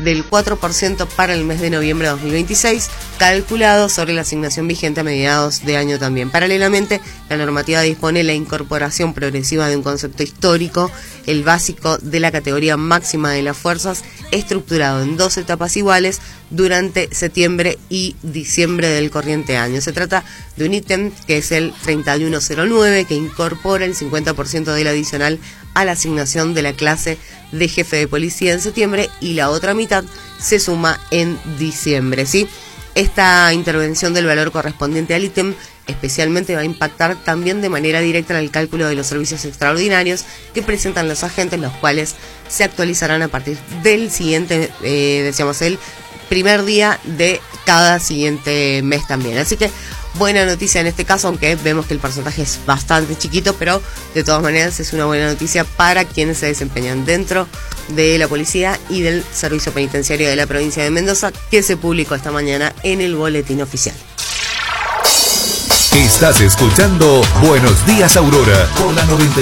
del 4% para el mes de noviembre de 2026, calculado sobre la asignación vigente a mediados de año también. Paralelamente, la normativa dispone la incorporación progresiva de un concepto histórico, el básico de la categoría máxima de las fuerzas, estructurado en 2 etapas iguales durante septiembre y diciembre del corriente año. Se trata de un ítem que es el 3109, que incorpora el 50% del adicional a la asignación de la clase de jefe de policía en septiembre, y la otra mitad se suma en diciembre, ¿sí? Esta intervención del valor correspondiente al ítem especialmente va a impactar también de manera directa en el cálculo de los servicios extraordinarios que presentan los agentes, los cuales se actualizarán a partir del siguiente, el primer día de cada siguiente mes también. Así que buena noticia en este caso, aunque vemos que el porcentaje es bastante chiquito, pero de todas maneras es una buena noticia para quienes se desempeñan dentro de la policía y del servicio penitenciario de la provincia de Mendoza, que se publicó esta mañana en el boletín oficial. Estás escuchando Buenos Días Aurora por la 90.